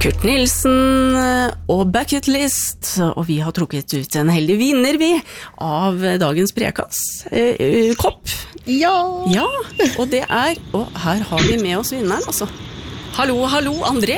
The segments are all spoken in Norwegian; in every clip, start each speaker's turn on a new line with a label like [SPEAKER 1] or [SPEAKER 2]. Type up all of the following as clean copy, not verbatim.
[SPEAKER 1] Kurt Nilsen og Bucket List, og vi har trukket ut en heldig vinner av dagens Prekas-kopp.
[SPEAKER 2] Ja,
[SPEAKER 1] og det og her har vi med oss vinneren, altså. Hallo, André.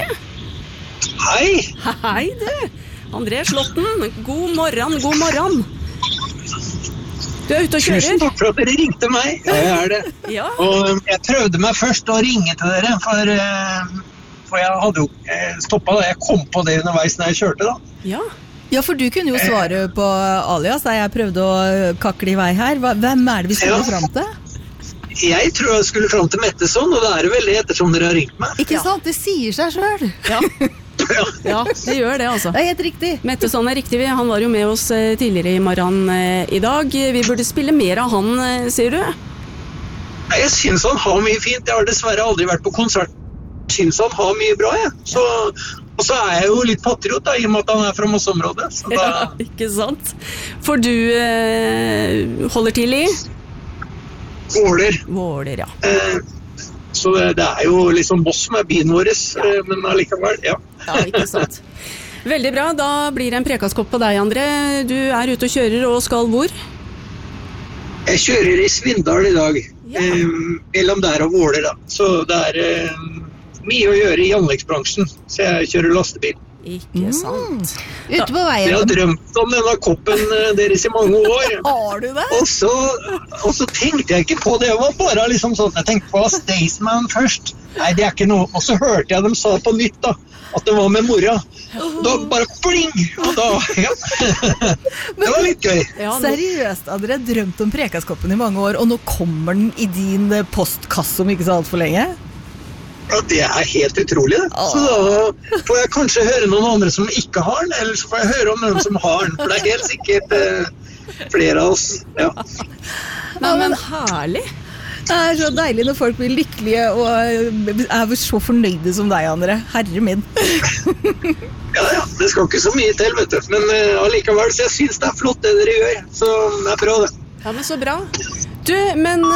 [SPEAKER 1] Hei du, André Slåtten, god morgen. Du ute og kjører?
[SPEAKER 3] Tusen takk for at dere ringte meg. Ja, jeg det.
[SPEAKER 1] Ja.
[SPEAKER 3] Og jeg prøvde meg først å ringe til dere, for jeg hadde jo stoppet da. Jeg kom på det underveis når jeg kjørte da.
[SPEAKER 2] Ja, for du kunne jo svare på alias da jeg prøvde å kakle i vei her. Hvem det vi skulle fram til?
[SPEAKER 3] Jeg tror jeg skulle fram til Metteson, og det det vel det ettersom dere har ringt meg.
[SPEAKER 2] Ikke sant? Det sier seg selv.
[SPEAKER 1] Ja, det gjør det altså.
[SPEAKER 2] Det helt riktig.
[SPEAKER 1] Metteson riktig, han var jo med oss tidligere i morgen i dag. Vi burde spille mer av han, sier du?
[SPEAKER 3] Jeg synes han har mye fint. Jeg har dessverre aldri vært på konsert. Jeg synes han har mye bra, jeg. Og så jeg jo litt patriot da, i og med at han fra Moss-området.
[SPEAKER 1] Ja, ikke sant? For du holder til i? Våler, ja.
[SPEAKER 3] Så det jo liksom Moss som byen vår, men allikevel, ja.
[SPEAKER 1] Ja, ikke sant. Veldig bra, da blir det en prekaskopp på deg, André. Du ute og kjører og skal hvor?
[SPEAKER 3] Jeg kjører i Svindal i dag, mellom der og Våler da. Så det mye å gjøre i anleggsbransjen, så jeg kjører lastebil.
[SPEAKER 1] Ikke sant.
[SPEAKER 2] Ute på veien.
[SPEAKER 3] Jeg har drømt om denne koppen deres i mange år.
[SPEAKER 2] Har du det?
[SPEAKER 3] Og så tenkte jeg ikke på det. Det var bare liksom sånn. Jeg tenkte på Staysman først. Nei, det ikke noe. Og så hørte jeg dem sa på nytt da, at det var med mora. Da bare pling! Og da, ja. Det var litt gøy.
[SPEAKER 2] Seriøst, André, drømt om Prekaskoppen i mange år, og nå kommer den i din postkasse om ikke så alt for lenge?
[SPEAKER 3] Ja, det helt utrolig det. Så da får jeg kanskje høre noen andre som ikke har den, eller så får jeg høre om noen som har den, for det helt sikkert flere av oss. Ja.
[SPEAKER 1] Nei, men herlig.
[SPEAKER 2] Det så deilig når folk blir lykkelige og så fornøyde som deg, André. Herre min.
[SPEAKER 3] Ja, det skal ikke så mye til, vet du. Men allikevel, så jeg synes det flott det dere gjør, så det bra det.
[SPEAKER 1] Ja, men så bra. Du, men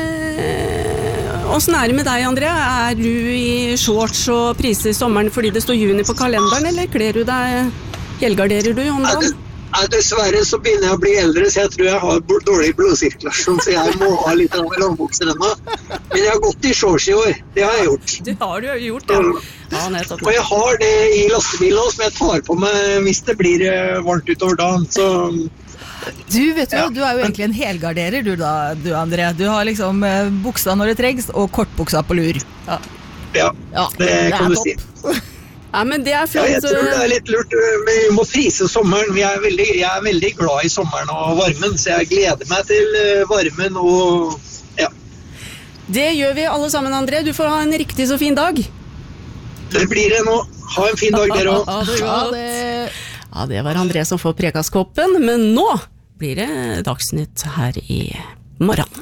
[SPEAKER 1] hvordan det med deg, André? Du i shorts og priser i sommeren fordi det står juni på kalenderen, eller kler du deg, helgarderer du, Jondran?
[SPEAKER 3] Dessverre så begynner jeg å bli eldre, så jeg tror jeg har dårlig blodsirkulasjon, så jeg må ha litt av landbukser ennå. Men jeg har gått i shorts i år, det har jeg gjort.
[SPEAKER 1] Det har du gjort, ja.
[SPEAKER 3] Og jeg har det i lastebilen også, som jeg tar på meg hvis det blir varmt utover dagen, så...
[SPEAKER 2] Du vet jo, du jo egentlig en helgarderer du André. Du har liksom buksa når det trengs, og kortbuksa på lur.
[SPEAKER 3] Ja, det kan du si.
[SPEAKER 1] Ja, men det flott.
[SPEAKER 3] Ja, jeg tror det litt lurt, men vi må frise sommeren. Jeg veldig glad i sommeren og varmen, så jeg gleder meg til varmen og ja.
[SPEAKER 1] Det gjør vi alle sammen, André. Du får ha en riktig så fin dag.
[SPEAKER 3] Det blir det nå. Ha en fin dag dere også.
[SPEAKER 1] Ja, det var André som får Prekaskoppen, men nå blir det Dagsnytt her i morgen.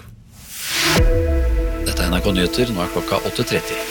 [SPEAKER 4] Dette NRK Nyheter, nå klokka 8:30.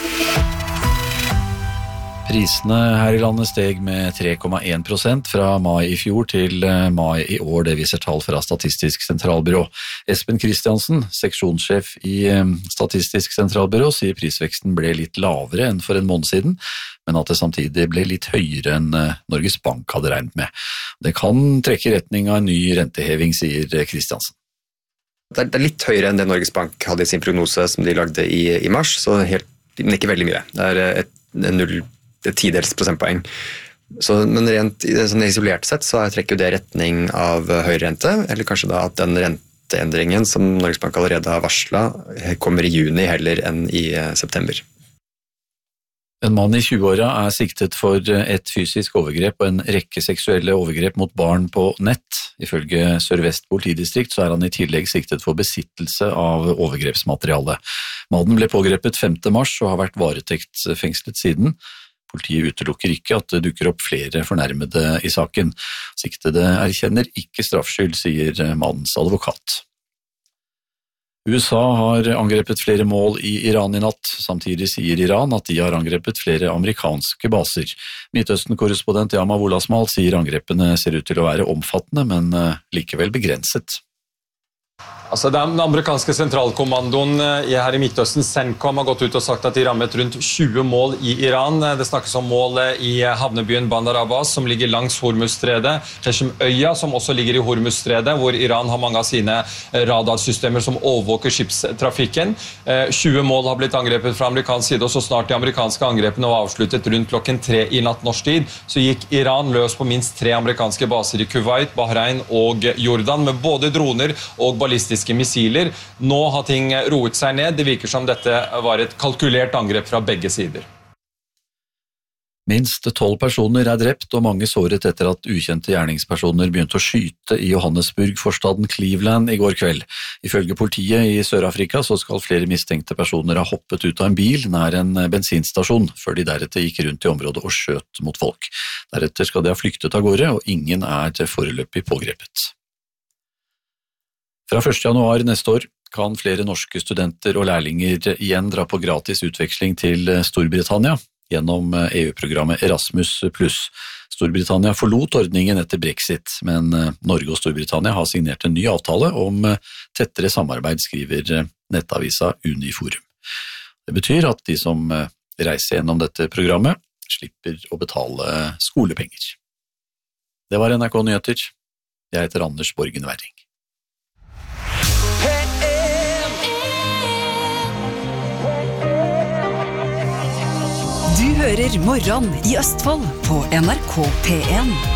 [SPEAKER 4] Prisene her i landet steg med 3,1% fra mai i fjor til mai i år, det viser tall fra Statistisk sentralbyrå. Espen Kristiansen, seksjonssjef i Statistisk sentralbyrå, sier prisveksten ble litt lavere enn for en måned siden, men at det samtidig ble litt høyere enn Norges Bank hadde regnet med. Det kan trekke i retning av en ny renteheving, sier Kristiansen.
[SPEAKER 5] Det litt høyere enn det Norges Bank hadde i sin prognose som de lagde i mars, men ikke veldig mye. Det et 10 prosentpoeng. Men rent sånn isolert sett så trekker det retning av høy rente, eller kanskje da at den renteendringen som Norges Bank allerede har varslet kommer i juni heller enn i september.
[SPEAKER 4] En mann i 20-åra siktet for et fysisk overgrep og en rekke seksuelle overgrep mot barn på nett. Ifølge Sør-Vest politidistrikt så han i tillegg siktet for besittelse av overgrepsmateriale. Mannen ble pågrepet 5. mars og har vært varetektsfengslet siden. Politiet utelukker ikke at det dukker opp flere fornærmede i saken. Siktede erkjenner ikke straffskyld, sier mannens advokat. USA har angrepet flere mål i Iran i natt. Samtidig sier Iran at de har angrepet flere amerikanske baser. Midtøsten-korrespondent Yama Wolasmal sier angrepene ser ut til å være omfattende, men likevel begrenset.
[SPEAKER 6] Altså, den amerikanske sentralkommandoen her i Midtøsten, CENTCOM, har gått ut og sagt at de rammet rundt 20 mål i Iran. Det snakkes om mål i havnebyen Bandar Abbas, som ligger langs Hormuzstredet. Heshem-øya, som også ligger i Hormuzstredet, hvor Iran har mange av sine radarsystemer som overvåker skipstrafikken. 20 mål har blitt angrepet fra amerikansk side, og så snart de amerikanske angrepene var avsluttet rundt klokken 3 i natt norsk tid, så gikk Iran løs på minst 3 amerikanske baser i Kuwait, Bahrain og Jordan, med både droner og ballistiske missiler. Nå har ting roet seg ned. Det virker som dette var et kalkulert angrep fra begge sider.
[SPEAKER 4] Minst 12 personer er drept og mange såret etter at ukjente gjerningspersoner begynte å skyte i Johannesburg-forstaden Cleveland i går kveld. Ifølge politiet i Sør-Afrika så skal flere mistenkte personer ha hoppet ut av en bil nær en bensinstasjon, før de deretter gikk rundt i området og skjøt mot folk. Deretter skal de ha flyktet av gårde, og ingen er foreløpig pågrepet. Fra 1. januar neste år kan flere norske studenter og lærlinger igjen dra på gratis utveksling til Storbritannia gjennom EU-programmet Erasmus+. Storbritannia forlot ordningen etter Brexit, men Norge og Storbritannia har signert en ny avtale om tettere samarbeid, skriver nettavisa Uniforum. Det betyr at de som reiser gjennom dette programmet slipper å betale skolepenger. Det var NRK Nyheter. Jeg heter Anders Borgen Werring.
[SPEAKER 7] Du hører Morgen i Østfold på NRK P1.